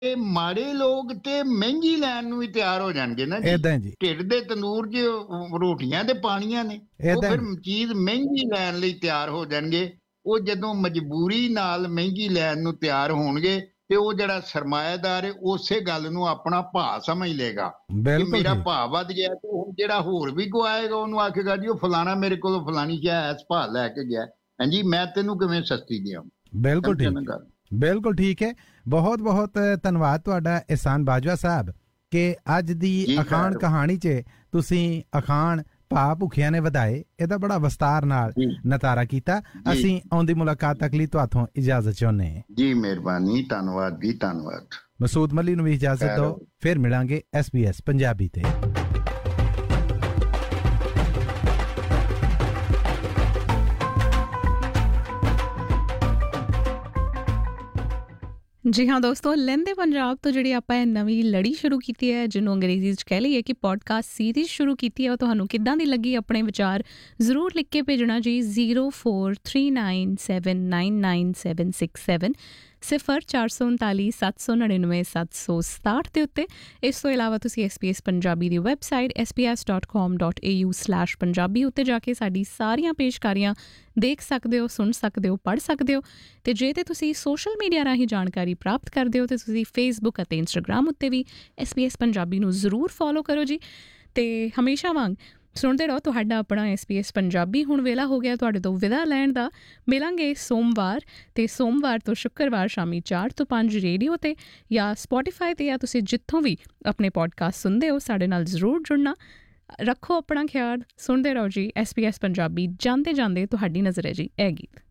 ਇਹ ਮਾੜੇ ਲੋਕ ਤੇ ਮਹਿੰਗੀ ਲੈਣ ਨੂੰ ਵੀ ਤਿਆਰ ਹੋ ਜਾਣਗੇ ਨਾ ਜੀ। ਢਿੱਡ ਦੇ ਤੰਦੂਰ 'ਚ ਰੋਟੀਆਂ ਤੇ ਪਾਣੀਆਂ ਨੇ, ਉਹ ਫਿਰ ਚੀਜ਼ ਮਹਿੰਗੀ ਲੈਣ ਲਈ ਤਿਆਰ ਹੋ ਜਾਣਗੇ। ਉਹ ਜਦੋਂ ਮਜਬੂਰੀ ਨਾਲ ਮਹਿੰਗੀ ਲੈਣ ਨੂੰ ਤਿਆਰ ਹੋਣਗੇ ਤੇ ਉਹ ਜਿਹੜਾ ਸਰਮਾਏਦਾਰ ਹੈ ਉਸੇ ਗੱਲ ਨੂੰ ਆਪਣਾ ਭਾਅ ਸਮਝ ਲਏਗਾ ਕਿ ਮੇਰਾ ਭਾਅ ਵੱਧ ਗਿਆ, ਤੇ ਉਹ ਜਿਹੜਾ ਹੋਰ ਵੀ ਗਵਾਏਗਾ ਉਹਨੂੰ ਆਖੇਗਾ ਜੀ ਉਹ ਫਲਾਣਾ ਮੇਰੇ ਕੋਲੋਂ ਫਲਾਣੀ ਸ਼ੈ ਇਸ ਭਾਅ ਲੈ ਕੇ ਗਿਆ, ਹਾਂਜੀ ਮੈਂ ਤੈਨੂੰ ਕਿਵੇਂ ਸਸਤੀ ਦਿਆਂ। ਬਿਲਕੁਲ ਠੀਕ, ਬਿਲਕੁਲ ਠੀਕ ਹੈ। ਬਹੁਤ ਬਹੁਤ ਧੰਨਵਾਦ ਤੁਹਾਡਾ ਇਹਸਾਨ ਬਾਜਵਾ ਸਾਹਿਬ ਕਿ ਅੱਜ ਦੀ ਅਖਾਣ ਕਹਾਣੀ 'ਚ ਤੁਸੀਂ ਅਖਾਣ ਭਾਅ ਭੁੱਖਿਆਂ ਨੇ ਵਧਾਏ ਇਹਦਾ ਬੜਾ ਵਿਸਤਾਰ ਨਾਲ ਨਤਾਰਾ ਕੀਤਾ। ਅਸੀਂ ਆਉਂਦੀ ਮੁਲਾਕਾਤ ਤੱਕ ਲਈ ਤੁਹਾਥੋਂ ਇਜਾਜ਼ਤ ਚਾਹੁੰਦੇ ਹਾਂ ਜੀ। ਮਿਹਰਬਾਨੀ, ਧੰਨਵਾਦ ਜੀ, ਧੰਨਵਾਦ। ਮਸੂਦ ਮੱਲੀ ਨੂੰ ਵੀ ਇਜਾਜ਼ਤ ਦਿਓ, ਫਿਰ ਮਿਲਾਂਗੇ SBS ਪੰਜਾਬੀ ਤੇ। ਜੀ ਹਾਂ ਦੋਸਤੋ, ਲਹਿੰਦੇ ਪੰਜਾਬ ਤੋਂ ਜਿਹੜੀ ਆਪਾਂ ਇਹ ਨਵੀਂ ਲੜੀ ਸ਼ੁਰੂ ਕੀਤੀ ਹੈ, ਜਿਹਨੂੰ ਅੰਗਰੇਜ਼ੀ 'ਚ ਕਹਿ ਲਈਏ ਕਿ ਪੋਡਕਾਸਟ ਸੀਰੀਜ਼ ਸ਼ੁਰੂ ਕੀਤੀ ਹੈ, ਉਹ ਤੁਹਾਨੂੰ ਕਿੱਦਾਂ ਦੀ ਲੱਗੀ ਆਪਣੇ ਵਿਚਾਰ ਜ਼ਰੂਰ ਲਿਖ ਕੇ ਭੇਜਣਾ ਜੀ। 0439799767 0439779767 ਦੇ ਉੱਤੇ। ਇਸ ਤੋਂ ਇਲਾਵਾ ਤੁਸੀਂ SBS ਪੰਜਾਬੀ ਦੀ ਵੈਬਸਾਈਟ sbs.com.au/ਪੰਜਾਬੀ ਉੱਤੇ ਜਾ ਕੇ ਸਾਡੀ ਸਾਰੀਆਂ ਪੇਸ਼ਕਾਰੀਆਂ ਦੇਖ ਸਕਦੇ ਹੋ, ਸੁਣ ਸਕਦੇ ਹੋ, ਪੜ੍ਹ ਸਕਦੇ ਹੋ। ਅਤੇ ਜੇ ਤਾਂ ਤੁਸੀਂ ਸੋਸ਼ਲ ਮੀਡੀਆ ਰਾਹੀਂ ਜਾਣਕਾਰੀ ਪ੍ਰਾਪਤ ਕਰਦੇ ਹੋ ਤਾਂ ਤੁਸੀਂ ਫੇਸਬੁੱਕ ਅਤੇ ਇੰਸਟਾਗ੍ਰਾਮ ਉੱਤੇ ਵੀ SBS ਪੰਜਾਬੀ ਨੂੰ ਜ਼ਰੂਰ ਫੋਲੋ ਕਰੋ ਜੀ। ਅਤੇ ਹਮੇਸ਼ਾ ਵਾਂਗ ਸੁਣਦੇ ਰਹੋ ਤੁਹਾਡਾ ਆਪਣਾ SBS ਪੰਜਾਬੀ। ਹੁਣ ਵੇਲਾ ਹੋ ਗਿਆ ਤੁਹਾਡੇ ਤੋਂ ਵਿਦਾ ਲੈਣ ਦਾ। ਮਿਲਾਂਗੇ ਸੋਮਵਾਰ, ਅਤੇ ਸੋਮਵਾਰ ਤੋਂ ਸ਼ੁੱਕਰਵਾਰ ਸ਼ਾਮੀ 4 ਤੋਂ 5 ਰੇਡੀਓ 'ਤੇ ਜਾਂ ਸਪੋਟੀਫਾਈ 'ਤੇ, ਜਾਂ ਤੁਸੀਂ ਜਿੱਥੋਂ ਵੀ ਆਪਣੇ ਪੋਡਕਾਸਟ ਸੁਣਦੇ ਹੋ ਸਾਡੇ ਨਾਲ ਜ਼ਰੂਰ ਜੁੜਨਾ। ਰੱਖੋ ਆਪਣਾ ਖਿਆਲ, ਸੁਣਦੇ ਰਹੋ ਜੀ SBS ਪੰਜਾਬੀ। ਜਾਂਦੇ ਜਾਂਦੇ ਤੁਹਾਡੀ ਨਜ਼ਰ ਹੈ ਜੀ ਇਹ ਗੀਤ।